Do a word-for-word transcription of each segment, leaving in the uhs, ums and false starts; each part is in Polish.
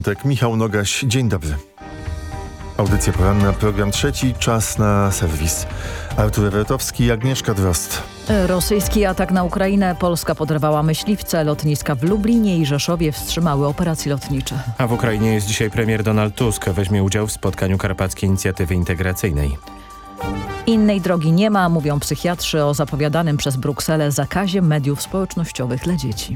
Tak, Michał Nogaś, dzień dobry. Audycja poranna, program trzeci, czas na serwis. Artur Ewetowski, Agnieszka Drozd. Rosyjski atak na Ukrainę. Polska podrywała myśliwce. Lotniska w Lublinie i Rzeszowie wstrzymały operacje lotnicze. A w Ukrainie jest dzisiaj premier Donald Tusk. Weźmie udział w spotkaniu Karpackiej Inicjatywy Integracyjnej. Innej drogi nie ma, mówią psychiatrzy o zapowiadanym przez Brukselę zakazie mediów społecznościowych dla dzieci.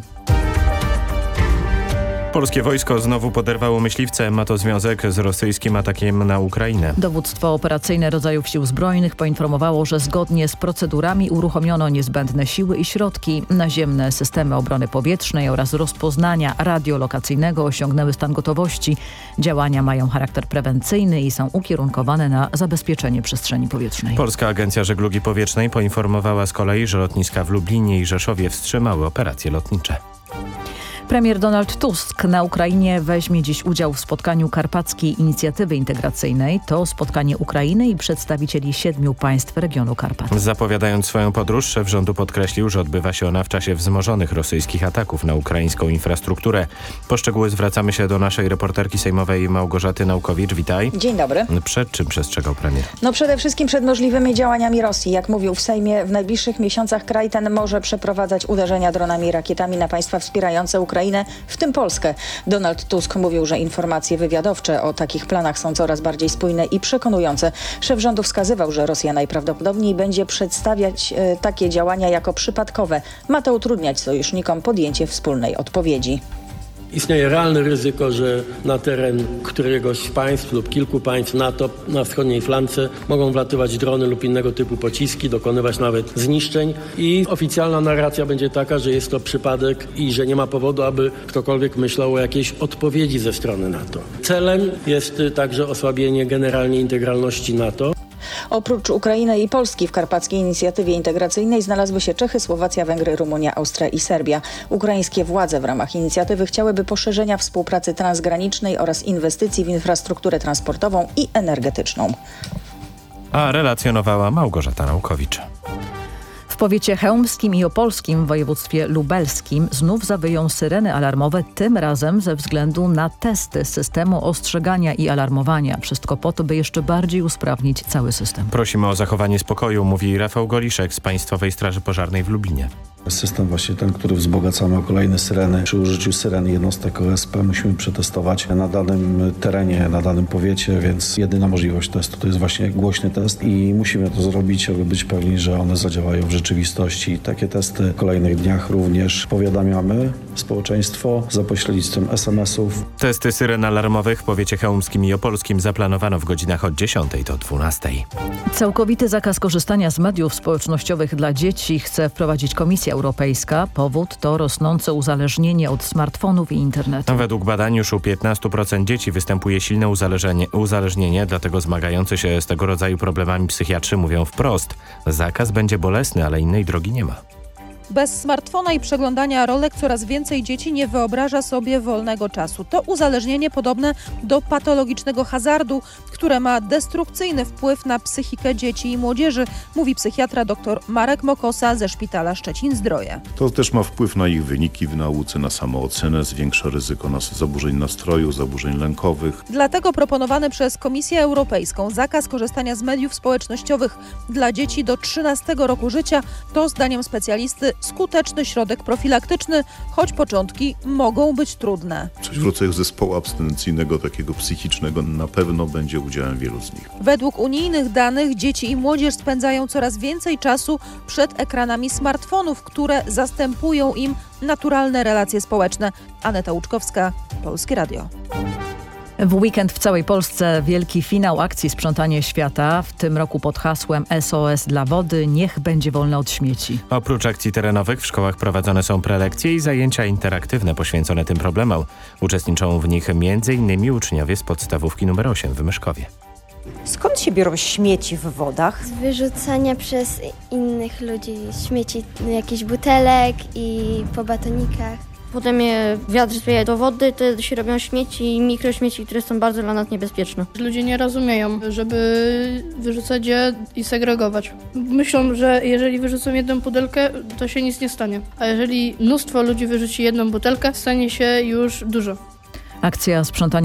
Polskie wojsko znowu poderwało myśliwce. Ma to związek z rosyjskim atakiem na Ukrainę. Dowództwo operacyjne rodzajów sił zbrojnych poinformowało, że zgodnie z procedurami uruchomiono niezbędne siły i środki. Naziemne systemy obrony powietrznej oraz rozpoznania radiolokacyjnego osiągnęły stan gotowości. Działania mają charakter prewencyjny i są ukierunkowane na zabezpieczenie przestrzeni powietrznej. Polska Agencja Żeglugi Powietrznej poinformowała z kolei, że lotniska w Lublinie i Rzeszowie wstrzymały operacje lotnicze. Premier Donald Tusk na Ukrainie weźmie dziś udział w spotkaniu Karpackiej Inicjatywy Integracyjnej. To spotkanie Ukrainy i przedstawicieli siedmiu państw regionu Karpat. Zapowiadając swoją podróż, szef rządu podkreślił, że odbywa się ona w czasie wzmożonych rosyjskich ataków na ukraińską infrastrukturę. Po szczegóły zwracamy się do naszej reporterki sejmowej Małgorzaty Naukowicz. Witaj. Dzień dobry. Przed czym przestrzegał premier? No przede wszystkim przed możliwymi działaniami Rosji. Jak mówił w Sejmie, w najbliższych miesiącach kraj ten może przeprowadzać uderzenia dronami i rakietami na państwa wspierające Ukrainę. Ukrainę, w tym Polskę. Donald Tusk mówił, że informacje wywiadowcze o takich planach są coraz bardziej spójne i przekonujące. Szef rządu wskazywał, że Rosja najprawdopodobniej będzie przedstawiać e, takie działania jako przypadkowe. Ma to utrudniać sojusznikom podjęcie wspólnej odpowiedzi. Istnieje realne ryzyko, że na teren któregoś z państw lub kilku państw NATO na wschodniej flance mogą wlatywać drony lub innego typu pociski, dokonywać nawet zniszczeń i oficjalna narracja będzie taka, że jest to przypadek i że nie ma powodu, aby ktokolwiek myślał o jakiejś odpowiedzi ze strony NATO. Celem jest także osłabienie generalnie integralności NATO. Oprócz Ukrainy i Polski w Karpackiej Inicjatywie Integracyjnej znalazły się Czechy, Słowacja, Węgry, Rumunia, Austria i Serbia. Ukraińskie władze w ramach inicjatywy chciałyby poszerzenia współpracy transgranicznej oraz inwestycji w infrastrukturę transportową i energetyczną. A relacjonowała Małgorzata Naukowicz. W powiecie chełmskim i opolskim w województwie lubelskim znów zawyją syreny alarmowe, tym razem ze względu na testy systemu ostrzegania i alarmowania. Wszystko po to, by jeszcze bardziej usprawnić cały system. Prosimy o zachowanie spokoju, mówi Rafał Goliszek z Państwowej Straży Pożarnej w Lublinie. System właśnie ten, który wzbogacamy o kolejne syreny. Przy użyciu syren jednostek O S P musimy przetestować na danym terenie, na danym powiecie, więc jedyna możliwość testu to jest właśnie głośny test i musimy to zrobić, aby być pewni, że one zadziałają w rzeczywistości. Takie testy w kolejnych dniach również powiadamiamy społeczeństwo za pośrednictwem es em esów. Testy syren alarmowych w powiecie chełmskim i opolskim zaplanowano w godzinach od dziesiątej do dwunastej. Całkowity zakaz korzystania z mediów społecznościowych dla dzieci chce wprowadzić Komisja Europejska. Powód to rosnące uzależnienie od smartfonów i internetu. Według badań już u piętnastu procent dzieci występuje silne uzależnienie, uzależnienie, dlatego zmagający się z tego rodzaju problemami psychiatrzy mówią wprost: zakaz będzie bolesny, ale innej drogi nie ma. Bez smartfona i przeglądania rolek coraz więcej dzieci nie wyobraża sobie wolnego czasu. To uzależnienie podobne do patologicznego hazardu, które ma destrukcyjny wpływ na psychikę dzieci i młodzieży, mówi psychiatra dr Marek Mokosa ze Szpitala Szczecin-Zdroje. To też ma wpływ na ich wyniki w nauce, na samoocenę, zwiększa ryzyko nas zaburzeń nastroju, zaburzeń lękowych. Dlatego proponowany przez Komisję Europejską zakaz korzystania z mediów społecznościowych dla dzieci do trzynastego roku życia to, zdaniem specjalisty, skuteczny środek profilaktyczny, choć początki mogą być trudne. Coś w rodzaju zespołu abstynencyjnego, takiego psychicznego, na pewno będzie udziałem wielu z nich. Według unijnych danych dzieci i młodzież spędzają coraz więcej czasu przed ekranami smartfonów, które zastępują im naturalne relacje społeczne. Aneta Łuczkowska, Polskie Radio. W weekend w całej Polsce wielki finał akcji Sprzątanie Świata. W tym roku pod hasłem S O S dla wody, niech będzie wolne od śmieci. Oprócz akcji terenowych w szkołach prowadzone są prelekcje i zajęcia interaktywne poświęcone tym problemom. Uczestniczą w nich między innymi uczniowie z podstawówki numer osiem w Myszkowie. Skąd się biorą śmieci w wodach? Z wyrzucania przez innych ludzi śmieci, jakichś butelek i po batonikach. Potem je wiatr spieje do wody, to się robią śmieci i mikrośmieci, które są bardzo dla nas niebezpieczne. Ludzie nie rozumieją, żeby wyrzucać je i segregować. Myślą, że jeżeli wyrzucą jedną butelkę, to się nic nie stanie. A jeżeli mnóstwo ludzi wyrzuci jedną butelkę, stanie się już dużo. Akcja sprzątania